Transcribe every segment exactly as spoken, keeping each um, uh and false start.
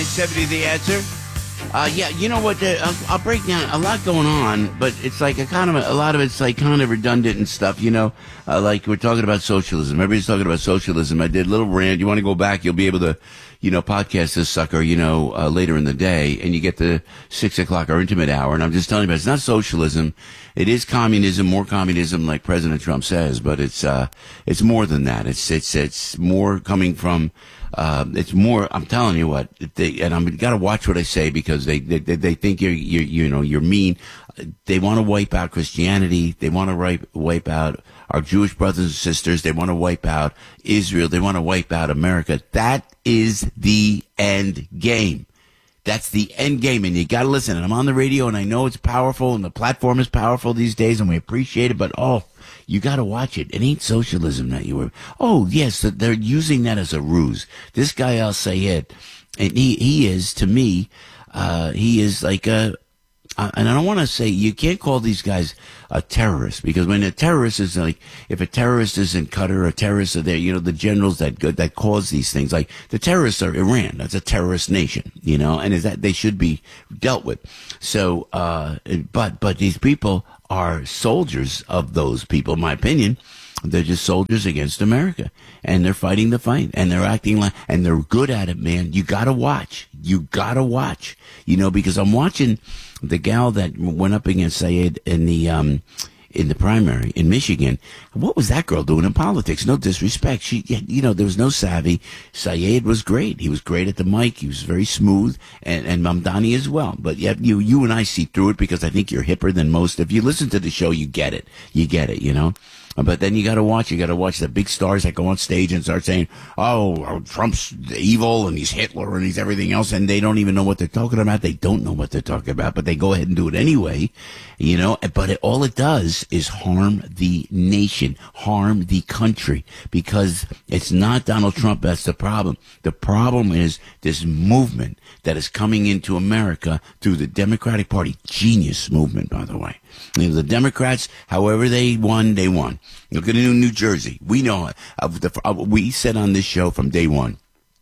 seventy The Answer. Uh, yeah, you know what? Uh, I'll, I'll break down a lot going on, but it's like a kind of a, a lot of it's like kind of redundant and stuff. You know, uh, like we're talking about socialism. Everybody's talking about socialism. I did a little rant. You want to go back? You'll be able to, you know, podcast this sucker. You know, uh, later in the day, and you get the six o'clock or intimate hour. And I'm just telling you, it's not socialism. It is communism, more communism, like President Trump says, but it's uh, it's more than that. It's it's it's more coming from. Uh, it's more. I'm telling you what. They, and I'm got to watch what I say because they they they think you're you you know you're mean. They want to wipe out Christianity. They want to wipe wipe out our Jewish brothers and sisters. They want to wipe out Israel. They want to wipe out America. That is the end game. That's the end game, and you got to listen. And I'm on the radio, and I know it's powerful, and the platform is powerful these days, and we appreciate it. But oh, you got to watch it. It ain't socialism that you were. Oh yes, they're using that as a ruse. This guy Al Sayed, and he he is to me, uh, he is like a. Uh, and I don't want to say, you can't call these guys a terrorist, because when a terrorist is like, if a terrorist is in Qatar, a terrorist are there, you know, the generals that that cause these things, like the terrorists are Iran. That's a terrorist nation, you know, and is that they should be dealt with. So, uh, but, but these people are soldiers of those people, in my opinion. They're just soldiers against America, and they're fighting the fight, and they're acting like, and they're good at it, man. You gotta watch. You gotta watch, you know, because I'm watching the gal that went up against Sayed in the, um, in the primary in Michigan. What was that girl doing in politics? No disrespect. She, you know, there was no savvy. Sayed was great. He was great at the mic. He was very smooth, and, and Mamdani as well. But yeah, you, you and I see through it because I think you're hipper than most. If you listen to the show, you get it. You get it, you know? But then you got to watch. You got to watch the big stars that go on stage and start saying, "Oh, Trump's evil and he's Hitler and he's everything else," and they don't even know what they're talking about. They don't know what they're talking about, but they go ahead and do it anyway, you know. But it, all it does is harm the nation, harm the country, because it's not Donald Trump that's the problem. The problem is this movement that is coming into America through the Democratic Party. Genius movement, by the way. You know, the Democrats, however they won, they won. Look at New New Jersey. We know it. Uh, the, uh, we said on this show from day one,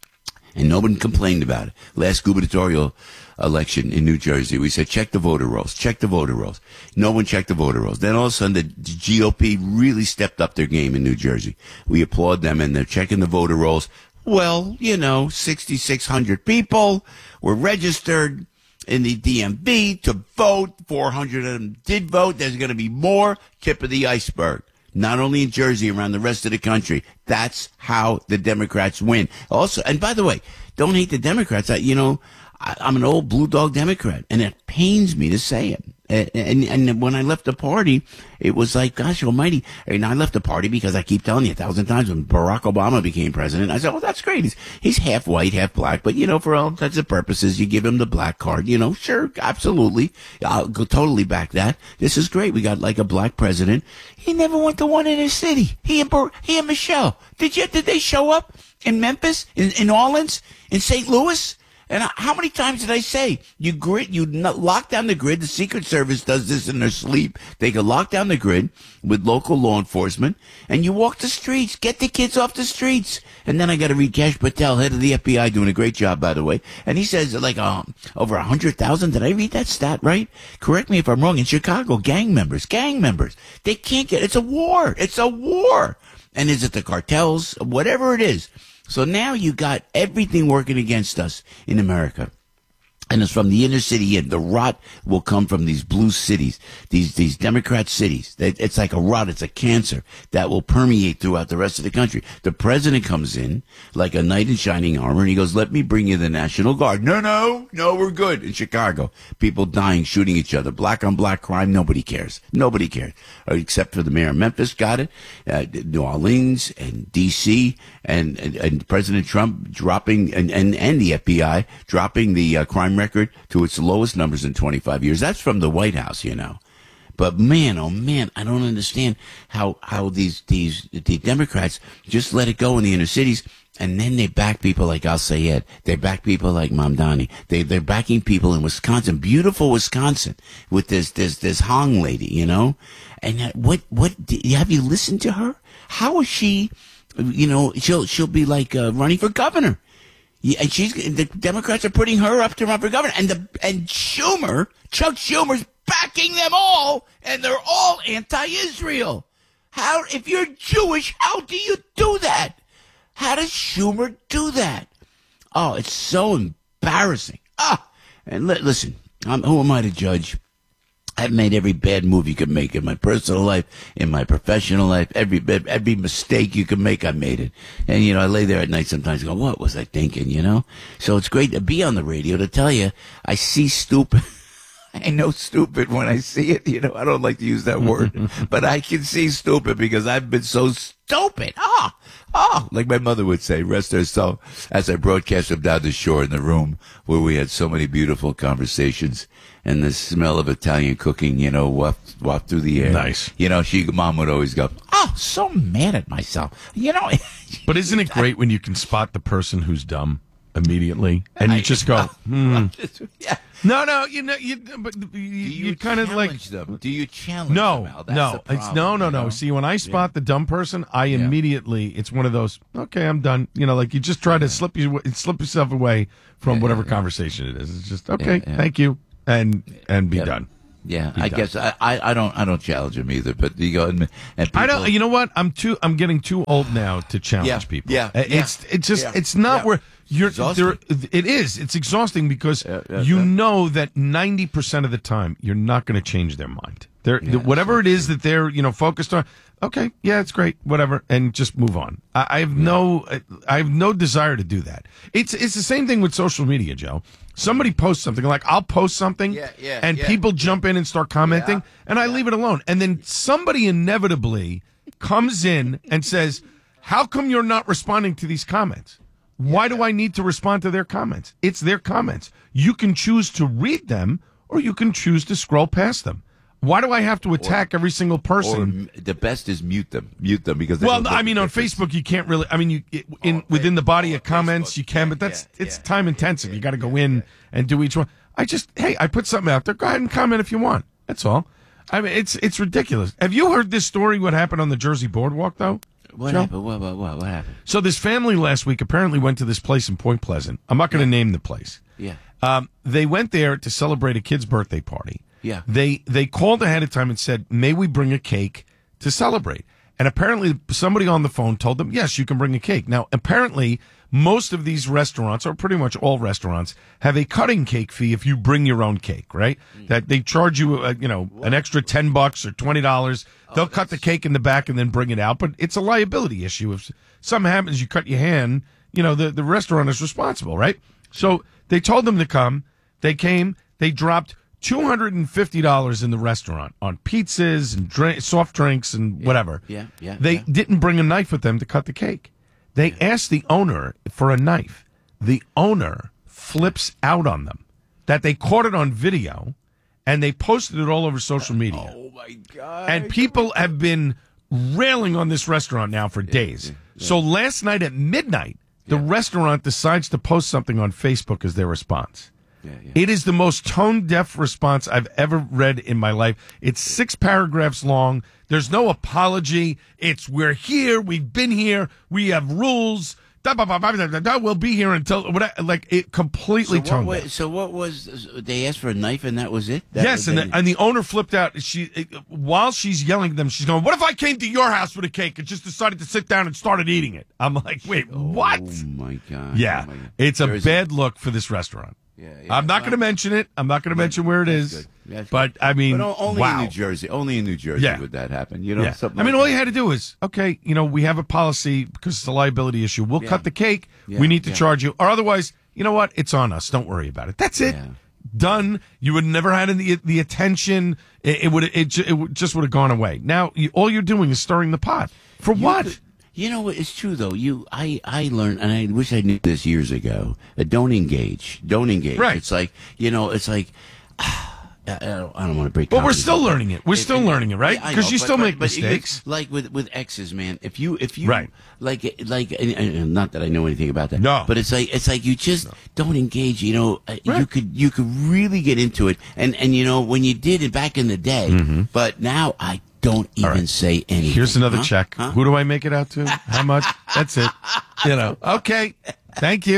and nobody complained about it. Last gubernatorial election in New Jersey, we said, check the voter rolls, check the voter rolls. No one checked the voter rolls. Then all of a sudden, the G O P really stepped up their game in New Jersey. We applaud them, and they're checking the voter rolls. Well, you know, sixty-six hundred people were registered in the D M V to vote. four hundred of them did vote. There's going to be more. Tip of the iceberg. Not only in Jersey, around the rest of the country. That's how the Democrats win. Also, and by the way, don't hate the Democrats. I, you know, I, I'm an old blue dog Democrat, and it pains me to say it. And, and, and when I left the party, it was like, gosh almighty. And I left the party because I keep telling you a thousand times, when Barack Obama became president, I said, oh, that's great. He's, he's half white, half black. But, you know, for all intents and purposes, you give him the black card. You know, sure, absolutely. I'll go totally back that. This is great. We got like a black president. He never went to one in his city. He and, Bar- he and Michelle. Did you, did they show up in Memphis, in, in Orleans, in Saint Louis? And how many times did I say, you grid, you lock down the grid? The Secret Service does this in their sleep. They can lock down the grid with local law enforcement, and you walk the streets. Get the kids off the streets. And then I got to read Kash Patel, head of the F B I, doing a great job, by the way. And he says like um, over one hundred thousand. Did I read that stat right? Correct me if I'm wrong. In Chicago, gang members, gang members. They can't get, it's a war. It's a war. And is it the cartels? Whatever it is. So now you got everything working against us in America. And it's from the inner city in. The rot will come from these blue cities, these these Democrat cities. It's like a rot. It's a cancer that will permeate throughout the rest of the country. The president comes in like a knight in shining armor, and he goes, let me bring you the National Guard. No, no, no, we're good. In Chicago, people dying, shooting each other. Black on black crime, nobody cares. Nobody cares. Except for the mayor of Memphis got it, uh, New Orleans and D C, and, and, and President Trump dropping, and, and, and the F B I dropping the uh, crime record to its lowest numbers in twenty-five years. That's from the White House, you know. But man, oh man, I don't understand how how these these the Democrats just let it go in the inner cities, and then they back people like Al Sayed. They back people like Mamdani. They they're backing people in Wisconsin, beautiful Wisconsin, with this this this Hong lady, you know. And what what have you listened to her? How is she? You know, she'll she'll be like uh, running for governor. Yeah, and she's the Democrats are putting her up to run for governor, and the and Schumer, Chuck Schumer's backing them all, and they're all anti-Israel. How, if you're Jewish, how do you do that? How does Schumer do that? Oh, it's so embarrassing. Ah, and li- listen, I'm, who am I to judge? I've made every bad move you could make in my personal life, in my professional life. Every every mistake you could make, I made it. And, you know, I lay there at night sometimes and go, what was I thinking, you know? So it's great to be on the radio to tell you I see stupid. I know stupid when I see it. You know, I don't like to use that word. But I can see stupid because I've been so stupid. Oh, oh, like my mother would say, rest her soul, as I broadcast them down the shore in the room where we had so many beautiful conversations. And the smell of Italian cooking, you know, waft, waft through the air. Nice. You know, she, mom would always go, oh, so mad at myself. You know. But isn't it great when you can spot the person who's dumb immediately, and you I, just go, hmm. Yeah. No, no, you know, you, but you, you, you kind of like, them? Do you challenge no, them? Al? That's no, the problem, it's no, no, you know? no. See, when I spot Yeah. the dumb person, I Yeah. immediately, it's one of those, okay, I'm done. You know, like you just try to slip you, slip yourself away from Yeah, whatever yeah, conversation it is. It's just, okay, Yeah, yeah. thank you, and, and be Yeah. done. Yeah, Be I done. guess I, I, I don't I don't challenge them either. But you go and, and people, I don't. You know what? I'm too. I'm getting too old now to challenge Yeah, people. yeah, Uh, it's yeah, it's just yeah, it's not yeah. where you're. Exhausting. There, it is. It's exhausting because Yeah, yeah, you yeah. know that ninety percent of the time you're not going to change their mind. They're Yeah, whatever so it is that they're you know focused on. Okay, yeah, it's great, whatever, and just move on. I, I have no, I have no desire to do that. It's it's the same thing with social media, Joe. Somebody posts something, like I'll post something, Yeah, yeah, and yeah. people jump in and start commenting, Yeah, and I leave it alone. And then somebody inevitably comes in and says, how come you're not responding to these comments? Why do I need to respond to their comments? It's their comments. You can choose to read them, or you can choose to scroll past them. Why do I have to attack every single or person? m- the best is mute them, mute them because they Well, don't I make mean, a on difference. Facebook, you can't really. I mean, you it- in Oh, within the body oh, of comments, Facebook. you can, Yeah, but that's yeah, it's yeah. time intensive. You got to go in and do each one. I just, hey, I put something out there. Go ahead and comment if you want. That's all. I mean, it's it's ridiculous. Have you heard this story? What happened on the Jersey Boardwalk, though? What Joe? happened? What, what, what, what happened? So this family last week apparently went to this place in Point Pleasant. I'm not going to name the place. Yeah. Um, they went there to celebrate a kid's birthday party. Yeah. They they called ahead of time and said, "May we bring a cake to celebrate?" And apparently somebody on the phone told them, "Yes, you can bring a cake." Now, apparently most of these restaurants, or pretty much all restaurants, have a cutting cake fee if you bring your own cake, right? Mm. That they charge you, uh, you know, an extra ten bucks or twenty dollars. Oh, They'll cut the cake in the back and then bring it out, but it's a liability issue. If something happens, you cut your hand, you know, the, the restaurant is responsible, right? So they told them to come. They came. They dropped two hundred fifty dollars in the restaurant on pizzas and drink, soft drinks and whatever. Yeah, yeah, They yeah. didn't bring a knife with them to cut the cake. They asked the owner for a knife. The owner flips out on them that they caught it on video and they posted it all over social media. Oh my God! And people have been railing on this restaurant now for days. So last night at midnight, the restaurant decides to post something on Facebook as their response. Yeah, yeah. It is the most tone-deaf response I've ever read in my life. It's six paragraphs long. There's no apology. It's, we're here. We've been here. We have rules. Da, ba, ba, ba, da, da, da, we'll be here until, whatever, like, it completely So what, tone was, deaf. so what was? They asked for a knife, and that was it. That Yes, was and they- the, and the owner flipped out. She, while she's yelling at them, she's going, "What if I came to your house with a cake and just decided to sit down and started eating it?" I'm like, "Wait, what?" Oh my God! Yeah, Oh my God. it's a Jersey. bad look for this restaurant. Yeah, yeah. I'm not Well, going to mention it. I'm not going to mention where it that's is. good. That's But I mean, But o- only wow. in New Jersey. Only in New Jersey Yeah. would that happen. You know, Yeah. something I mean, like all that. you had to do is, okay, you know, we have a policy because it's a liability issue. We'll Yeah. cut the cake. Yeah, We need to yeah. charge you. Or otherwise, you know what? It's on us. Don't worry about it. That's it. Yeah. Done. You would never had the the attention. It, it would it, ju- it would- just would have gone away. Now you, all you're doing is stirring the pot. For You what? could- You know what? It's true though. You, I, I learned, and I wish I knew this years ago. Uh, don't engage. Don't engage. Right. It's like you know. It's like. I don't, I don't want to break. But we're confidence, still learning it. We're It- still it- learning it, right? Yeah, I 'Cause know, you but- still but- make but it's mistakes. Like with with exes, man. If you if you Right. like like and, and not that I know anything about that. No. But it's like it's like you just don't engage. You know, uh, you Right. could you could really get into it, and and you know when you did it back in the day. But now I don't even right. say anything. Here's another Huh? check. Huh? Who do I make it out to? How much? That's it. You know. Okay. Thank you.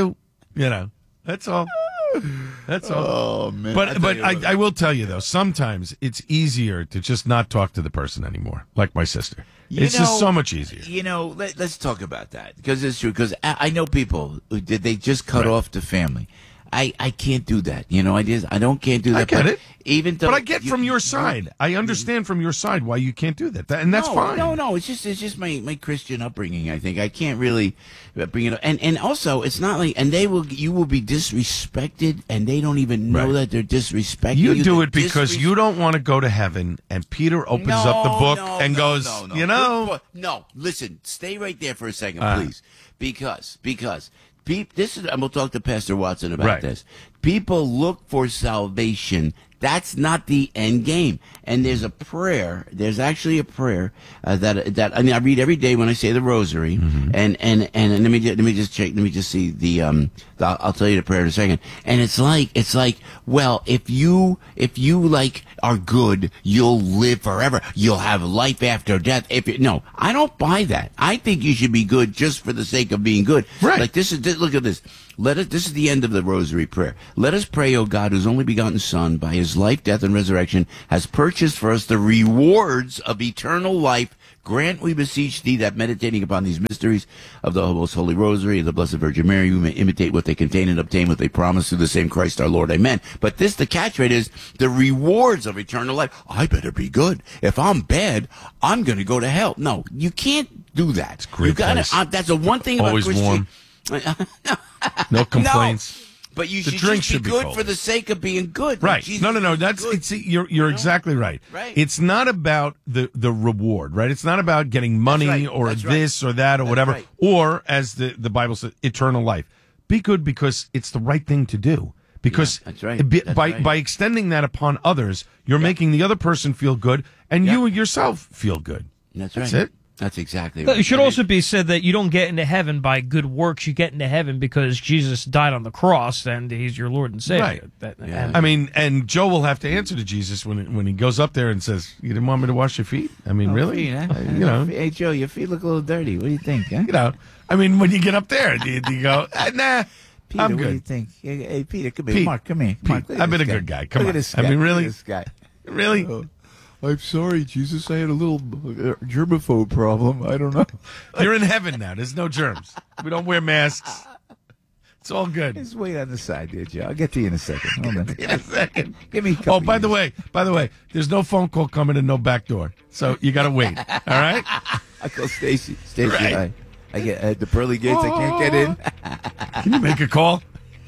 You know, that's all. That's all. Oh man! But but I, I will tell you though, sometimes it's easier to just not talk to the person anymore, like my sister. You it's know, just so much easier. You know, let, let's talk about that because it's true. Because I, I know people who did they just cut Right. off the family. I, I can't do that. You know, I just I don't can't do that. I get but it. Even though But I get you- from your side. I understand from your side why you can't do that, that and that's no, fine. No, no, it's just it's just my, my Christian upbringing. I think I can't really bring it up, and and also it's not like and they will you will be disrespected, and they don't even know Right. that they're disrespecting You you. do They're it because disres- you don't want to go to heaven, and Peter opens up the No, book no, and no, goes, no, no. you know, Good boy. No, listen, stay right there for a second, Uh. please, because because peop, this is, and we'll talk to Pastor Watson about Right. this. People look for salvation. That's not the end game. And there's a prayer. There's actually a prayer uh, that that I mean I read every day when I say the Rosary. Mm-hmm. And, and and and let me ju- let me just check. Let me just see the um. The, I'll tell you the prayer in a second. And it's like it's like well, if you if you like are good, you'll live forever. You'll have life after death. If you, no, I don't buy that. I think you should be good just for the sake of being good. Right. Like this is this, look at this. Let us. This is the end of the Rosary prayer. Let us pray, O God, whose only begotten Son, by his life, death, and resurrection, has purchased for us the rewards of eternal life. Grant, we beseech thee, that meditating upon these mysteries of the most holy Rosary of the Blessed Virgin Mary, we may imitate what they contain and obtain what they promise through the same Christ our Lord. Amen. But this, the catch rate is the rewards of eternal life. I better be good. If I'm bad, I'm going to go to hell. No, you can't do that. It's a great you gotta, place. uh, that's the one thing about Always Christianity. no complaints. No, but you The should drink just be should be good cold. for the sake of being good. Right. Jesus No, no, no. is That's good. it's you're you're exactly right. Right. It's not about the the reward, right? It's not about getting money right. or That's right. this or that or That's whatever, right. or as the the Bible says, eternal life. Be good because it's the right thing to do. Because Yeah, that's right. be- That's by right. by extending that upon others, you're making the other person feel good, and Yeah. you yourself feel good. That's That's right. it. That's exactly But right. it should I mean, also be said that you don't get into heaven by good works. You get into heaven because Jesus died on the cross and he's your Lord and Savior. Right. That, Yeah. and- I mean, and Joe will have to answer to Jesus when when he goes up there and says, "You didn't want me to wash your feet." I mean, oh, really? feet, huh? Uh, you know, Hey, Joe, your feet look a little dirty. What do you think? Huh? you know. I mean, when you get up there, do you, do you go, "Ah, "Nah, Peter, I'm what do you good." think? Hey, hey, Peter, come here. Pete, Mark, come here. Pete, Mark, look at I've been this a good guy. Come look on. At this I guy. mean, Look at really? this guy. Really? Oh, I'm sorry, Jesus. I had a little uh, germaphobe problem. I don't know. You're in heaven now. There's no germs. We don't wear masks. It's all good. Just wait on the side there, Joe. I'll get to you in a second. Hold on. In a second. Give me a couple Oh, by the years. way, by the way, there's no phone call coming and no back door, so you got to wait. All right? I call Stacy. Stacy, Right. I, I get at the pearly gates. I can't get in. Can you make a call?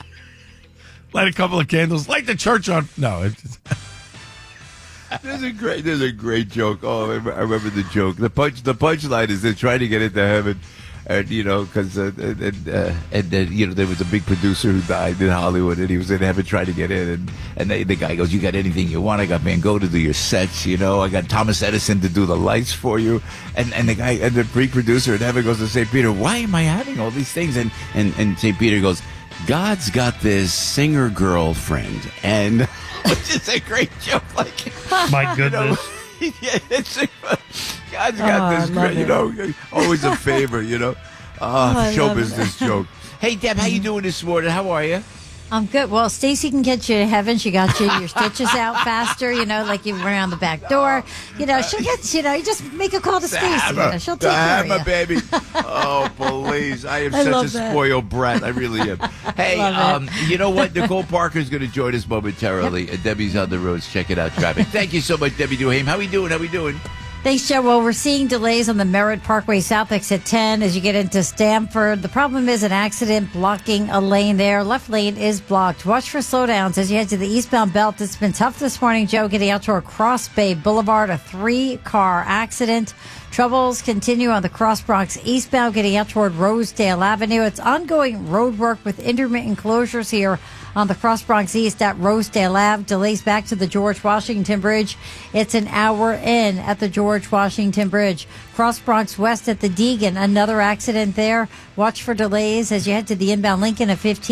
Light a couple of candles. Light the church on. No, it's, There's a great, there's a great joke. Oh, I remember, I remember the joke. The punch, the punchline is they're trying to get into heaven, and you know, because uh, and and, uh, and uh, you know there was a big producer who died in Hollywood, and he was in heaven trying to get in, and and they, the guy goes, "You got anything you want? I got Van Gogh to do your sets, you know. I got Thomas Edison to do the lights for you." And and the guy and the big producer in heaven goes to Saint Peter, "Why am I having all these things?" And and and Saint Peter goes, "God's got this singer girlfriend," and which is a great joke, like. my goodness. Yeah, it's God's got Oh, I this love great, you it. know, always a favor, you know. Uh, Oh, I show love business joke. Hey, Deb, how you doing this morning? How are you? I'm good. Well, Stacy can get you to heaven. She got you your stitches out faster, you know, like you run around the back door. You know, she'll get, you know, you just make a call to Stacy. You know, she'll the take care hammer, of you. baby. Oh, please. I am I such a love that. spoiled brat. I really am. Hey, Love um, you know what? Nicole Parker's going to join us momentarily. And Debbie's on the roads. Check it out, traffic. Thank you so much, Debbie Duhame. How we doing? How we doing? Thanks, Joe. Well, we're seeing delays on the Merritt Parkway South exit ten as you get into Stamford. The problem is an accident blocking a lane there. Left lane is blocked. Watch for slowdowns as you head to the eastbound belt. It's been tough this morning, Joe, getting out toward Cross Bay Boulevard. A three-car accident. Troubles continue on the Cross Bronx eastbound, getting out toward Rosedale Avenue. It's ongoing road work with intermittent closures here on the Cross Bronx East at Rosedale Ave. Delays back to the George Washington Bridge. It's an hour in at the George Washington Bridge. Cross Bronx West at the Deegan. Another accident there. Watch for delays as you head to the inbound Lincoln at fifteen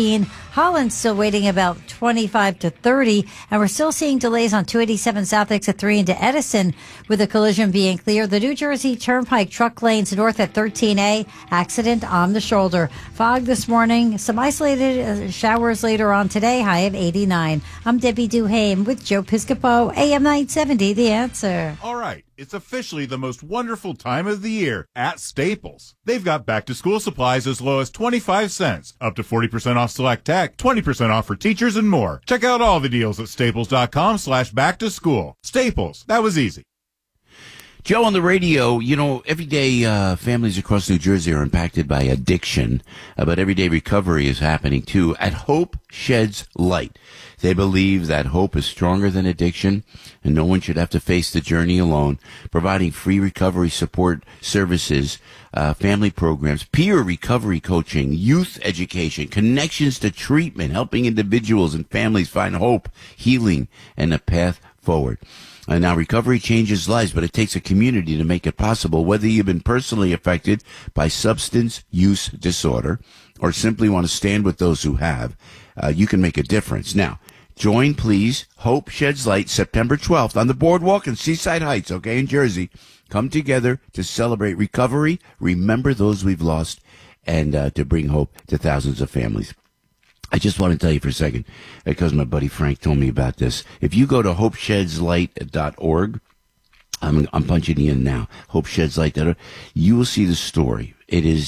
Holland's still waiting about twenty-five to thirty, and we're still seeing delays on two eighty-seven South Exit three into Edison, with the collision being clear. The New Jersey Turnpike truck lanes north at thirteen A, accident on the shoulder. Fog this morning, some isolated uh, showers later on today, high of eighty-nine. I'm Debbie Duhame with Joe Piscopo, A M nine seventy, The Answer. All right, it's officially the most wonderful time of the year at Staples. They've got back-to-school supplies as low as twenty-five cents, up to forty percent off select tech, twenty percent off for teachers, and more. Check out all the deals at staples.com slash back-to-school. Staples, that was easy. Joe, on the radio, you know, every day uh, families across New Jersey are impacted by addiction, uh, but everyday recovery is happening too. At Hope Sheds Light, they believe that hope is stronger than addiction, and no one should have to face the journey alone, providing free recovery support services, uh, family programs, peer recovery coaching, youth education, connections to treatment, helping individuals and families find hope, healing, and a path forward. Uh, now, recovery changes lives, but it takes a community to make it possible. Whether you've been personally affected by substance use disorder or simply want to stand with those who have, uh, you can make a difference. Now, join, please, Hope Sheds Light, September twelfth on the boardwalk in Seaside Heights, okay, in Jersey. Come together to celebrate recovery, remember those we've lost, and uh, to bring hope to thousands of families. I just want to tell you for a second, because my buddy Frank told me about this. If you go to hope sheds light dot org, I'm, I'm punching you in now, hope sheds light dot org, you will see the story. It is